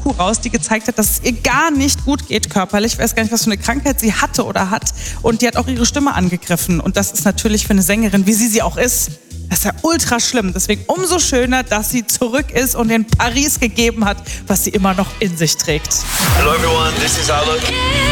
Doku raus, die gezeigt hat, dass es ihr gar nicht gut geht körperlich. Ich weiß gar nicht, was für eine Krankheit sie hatte oder hat. Und die hat auch ihre Stimme angegriffen. Und das ist natürlich für eine Sängerin, wie sie auch ist, das ist ja ultra schlimm. Deswegen umso schöner, dass sie zurück ist und in Paris gegeben hat, was sie immer noch in sich trägt. Hello everyone, this is Alok.